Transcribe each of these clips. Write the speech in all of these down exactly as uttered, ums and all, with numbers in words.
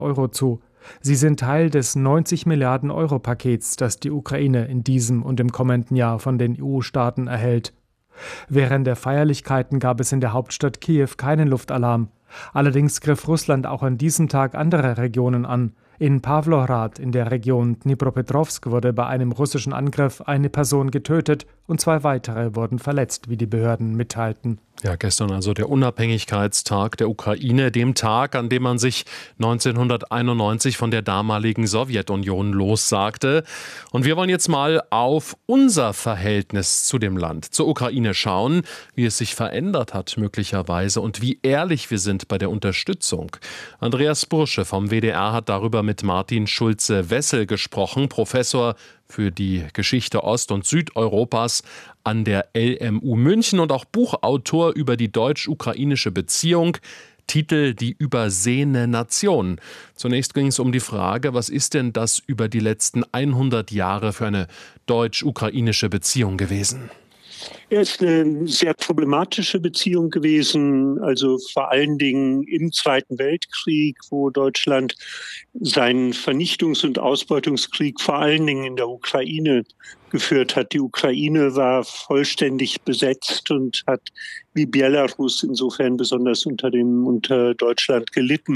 Euro zu. Sie sind Teil des neunzig Milliarden Euro Pakets, das die Ukraine in diesem und im kommenden Jahr von den E U-Staaten erhält. Während der Feierlichkeiten gab es in der Hauptstadt Kiew keinen Luftalarm. Allerdings griff Russland auch an diesem Tag andere Regionen an. In Pawlowrad in der Region Dnipropetrowsk wurde bei einem russischen Angriff eine Person getötet und zwei weitere wurden verletzt, wie die Behörden mitteilten. Ja, gestern also der Unabhängigkeitstag der Ukraine, dem Tag, an dem man sich neunzehnhunderteinundneunzig von der damaligen Sowjetunion lossagte. Und wir wollen jetzt mal auf unser Verhältnis zu dem Land, zur Ukraine schauen, wie es sich verändert hat möglicherweise und wie ehrlich wir sind bei der Unterstützung. Andreas Bursche vom W D R hat darüber mit Martin Schulze-Wessel gesprochen, Professor für die Geschichte Ost- und Südeuropas an der L M U München und auch Buchautor über die deutsch-ukrainische Beziehung. Titel Die übersehene Nation. Zunächst ging es um die Frage, was ist denn das über die letzten hundert Jahre für eine deutsch-ukrainische Beziehung gewesen? Er ist eine sehr problematische Beziehung gewesen, also vor allen Dingen im Zweiten Weltkrieg, wo Deutschland seinen Vernichtungs- und Ausbeutungskrieg vor allen Dingen in der Ukraine geführt hat. Die Ukraine war vollständig besetzt und hat wie Belarus insofern besonders unter dem unter Deutschland gelitten.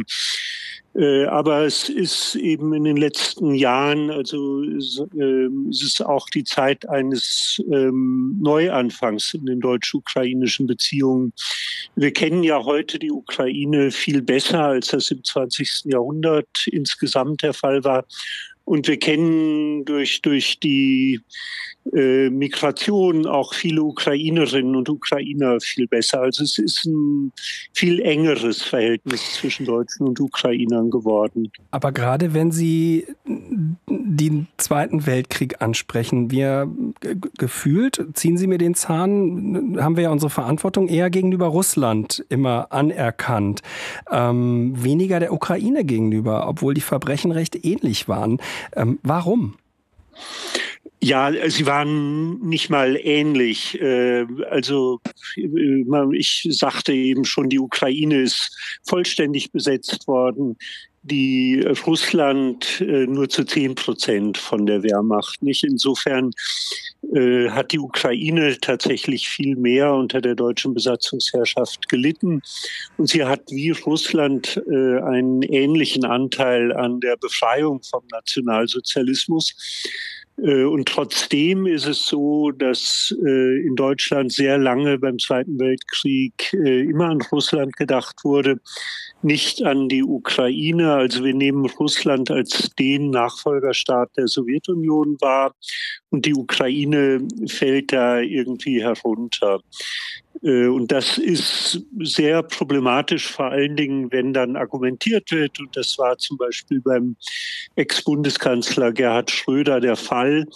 Aber es ist eben in den letzten Jahren, also es ist auch die Zeit eines ähm, Neuanfangs in den deutsch-ukrainischen Beziehungen. Wir kennen ja heute die Ukraine viel besser, als das im zwanzigsten Jahrhundert insgesamt der Fall war. Und wir kennen durch, durch die äh, Migration auch viele Ukrainerinnen und Ukrainer viel besser. Also es ist ein viel engeres Verhältnis zwischen Deutschen und Ukrainern geworden. Aber gerade wenn Sie den Zweiten Weltkrieg ansprechen, wir g- gefühlt, ziehen Sie mir den Zahn, haben wir ja unsere Verantwortung eher gegenüber Russland immer anerkannt. Ähm, weniger der Ukraine gegenüber, obwohl die Verbrechen recht ähnlich waren. Ähm, warum? Ja, sie waren nicht mal ähnlich. Also ich sagte eben schon, die Ukraine ist vollständig besetzt worden. Die Russland nur zu zehn Prozent von der Wehrmacht. Nicht? Insofern äh, hat die Ukraine tatsächlich viel mehr unter der deutschen Besatzungsherrschaft gelitten. Und sie hat wie Russland äh, einen ähnlichen Anteil an der Befreiung vom Nationalsozialismus. Und trotzdem ist es so, dass äh, in Deutschland sehr lange beim Zweiten Weltkrieg äh, immer an Russland gedacht wurde, nicht an die Ukraine. Also wir nehmen Russland als den Nachfolgerstaat der Sowjetunion wahr und die Ukraine fällt da irgendwie herunter. Und das ist sehr problematisch, vor allen Dingen, wenn dann argumentiert wird, und das war zum Beispiel beim Ex-Bundeskanzler Gerhard Schröder der Fall,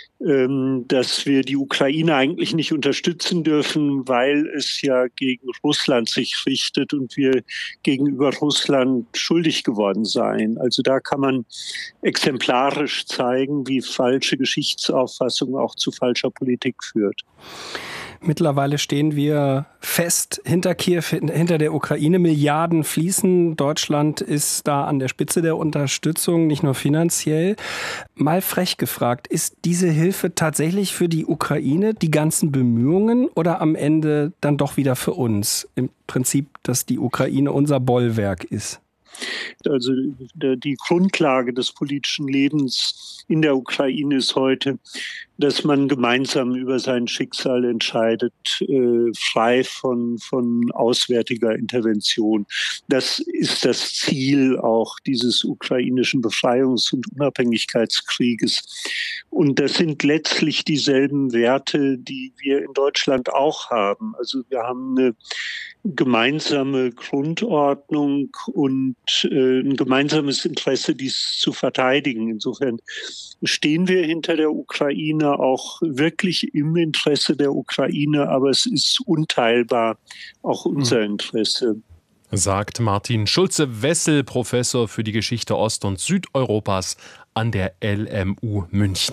dass wir die Ukraine eigentlich nicht unterstützen dürfen, weil es ja gegen Russland sich richtet und wir gegenüber Russland schuldig geworden seien. Also da kann man exemplarisch zeigen, wie falsche Geschichtsauffassung auch zu falscher Politik führt. Mittlerweile stehen wir fest hinter Kiew, hinter der Ukraine. Milliarden fließen. Deutschland ist da an der Spitze der Unterstützung, nicht nur finanziell. Mal frech gefragt, ist diese Hilfe tatsächlich für die Ukraine, die ganzen Bemühungen, oder am Ende dann doch wieder für uns? Im Prinzip, dass die Ukraine unser Bollwerk ist. Also die Grundlage des politischen Lebens in der Ukraine ist heute, dass man gemeinsam über sein Schicksal entscheidet, äh, frei von, von auswärtiger Intervention. Das ist das Ziel auch dieses ukrainischen Befreiungs- und Unabhängigkeitskrieges. Und das sind letztlich dieselben Werte, die wir in Deutschland auch haben. Also wir haben eine gemeinsame Grundordnung und äh, ein gemeinsames Interesse, dies zu verteidigen. Insofern stehen wir hinter der Ukraine, auch wirklich im Interesse der Ukraine, aber es ist unteilbar auch unser Interesse. Sagt Martin Schulze-Wessel, Professor für die Geschichte Ost- und Südeuropas an der L M U München.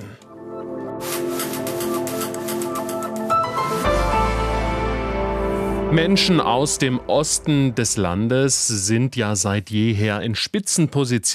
Menschen aus dem Osten des Landes sind ja seit jeher in Spitzenpositionen